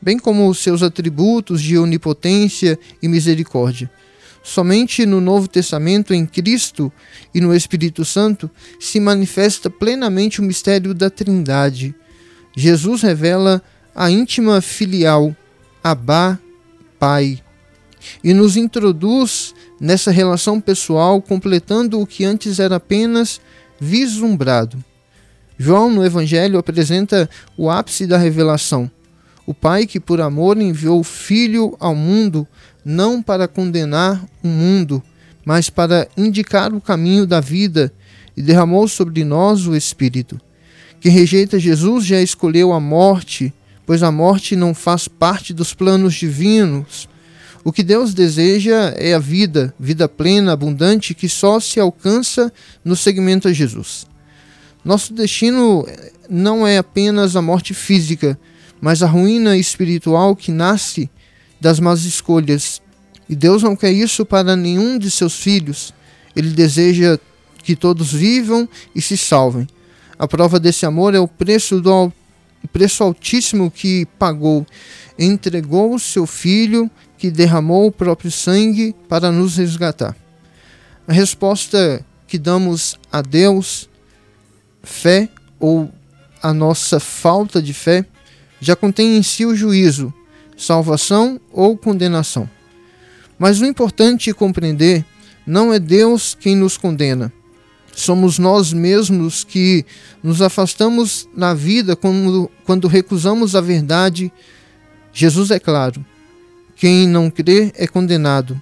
bem como seus atributos de onipotência e misericórdia. Somente no Novo Testamento, em Cristo e no Espírito Santo, se manifesta plenamente o mistério da Trindade. Jesus revela a íntima filial, Abá, Pai, e nos introduz nessa relação pessoal, completando o que antes era apenas vislumbrado. João, no Evangelho, apresenta o ápice da revelação. O Pai que, por amor, enviou o Filho ao mundo, não para condenar o mundo, mas para indicar o caminho da vida, e derramou sobre nós o Espírito. Quem rejeita Jesus já escolheu a morte, pois a morte não faz parte dos planos divinos. O que Deus deseja é a vida plena, abundante, que só se alcança no seguimento a Jesus. Nosso destino não é apenas a morte física, mas a ruína espiritual que nasce das más escolhas. E Deus não quer isso para nenhum de seus filhos. Ele deseja que todos vivam e se salvem. A prova desse amor é o preço altíssimo que pagou. Entregou o seu Filho, que derramou o próprio sangue para nos resgatar. A resposta que damos a Deus, fé ou a nossa falta de fé, já contém em si o juízo, salvação ou condenação. Mas o importante compreender não é Deus quem nos condena. Somos nós mesmos que nos afastamos da vida quando recusamos a verdade. Jesus é claro: quem não crer é condenado.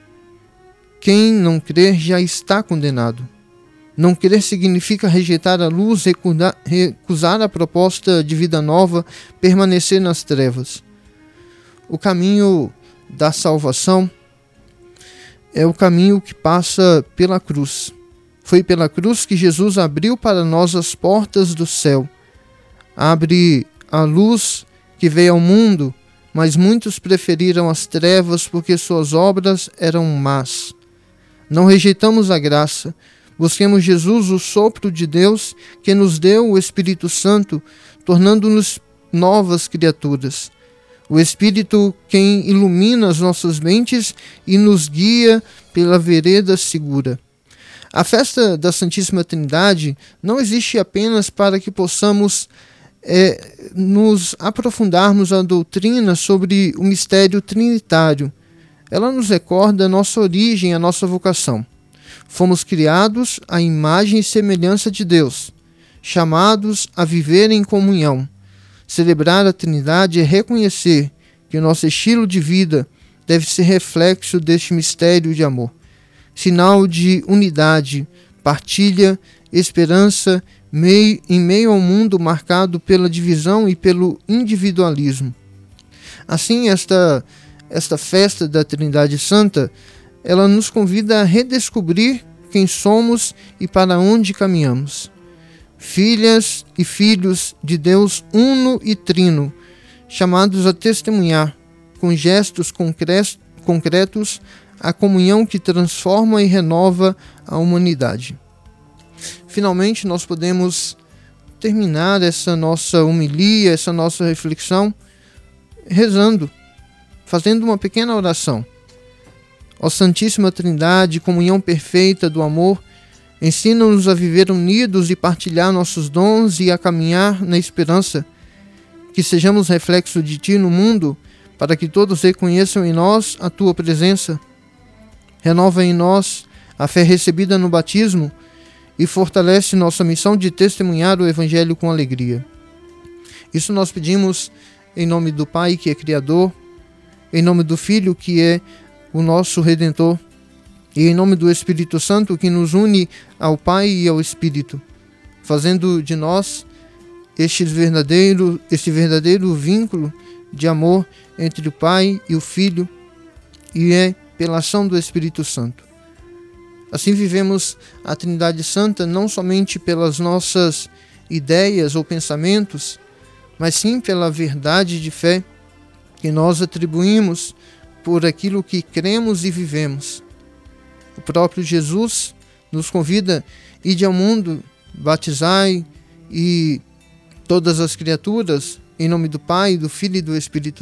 Quem não crer já está condenado. Não crer significa rejeitar a luz, recusar a proposta de vida nova, permanecer nas trevas. O caminho da salvação é o caminho que passa pela cruz. Foi pela cruz que Jesus abriu para nós as portas do céu. Abre a luz que veio ao mundo, mas muitos preferiram as trevas porque suas obras eram más. Não rejeitamos a graça. Busquemos Jesus, o sopro de Deus, que nos deu o Espírito Santo, tornando-nos novas criaturas. O Espírito quem ilumina as nossas mentes e nos guia pela vereda segura. A festa da Santíssima Trindade não existe apenas para que possamos nos aprofundarmos na doutrina sobre o mistério trinitário. Ela nos recorda a nossa origem, a nossa vocação. Fomos criados à imagem e semelhança de Deus, chamados a viver em comunhão. Celebrar a Trindade é reconhecer que o nosso estilo de vida deve ser reflexo deste mistério de amor, sinal de unidade, partilha, esperança, em meio ao mundo marcado pela divisão e pelo individualismo. Assim, esta festa da Trindade Santa, ela nos convida a redescobrir quem somos e para onde caminhamos. Filhas e filhos de Deus uno e trino, chamados a testemunhar, com gestos concretos, a comunhão que transforma e renova a humanidade. Finalmente, nós podemos terminar essa nossa homilia, essa nossa reflexão, rezando, fazendo uma pequena oração. Ó Santíssima Trindade, comunhão perfeita do amor, ensina-nos a viver unidos e partilhar nossos dons e a caminhar na esperança, que sejamos reflexo de Ti no mundo, para que todos reconheçam em nós a Tua presença. Renova em nós a fé recebida no batismo e fortalece nossa missão de testemunhar o Evangelho com alegria. Isso nós pedimos em nome do Pai, que é Criador, em nome do Filho, que é o nosso Redentor, e em nome do Espírito Santo, que nos une ao Pai e ao Espírito, fazendo de nós este verdadeiro vínculo de amor entre o Pai e o Filho, e é pela ação do Espírito Santo. Assim vivemos a Trindade Santa não somente pelas nossas ideias ou pensamentos, mas sim pela verdade de fé que nós atribuímos por aquilo que cremos e vivemos. O próprio Jesus nos convida: ide ao mundo, batizai e todas as criaturas, em nome do Pai, do Filho e do Espírito